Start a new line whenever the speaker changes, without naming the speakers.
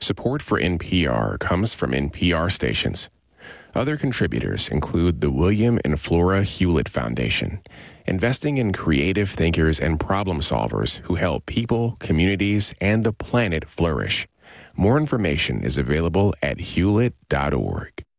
Support for NPR comes from NPR stations. Other contributors include the William and Flora Hewlett Foundation, investing in creative thinkers and problem solvers who help people, communities, and the planet flourish. More information is available at hewlett.org.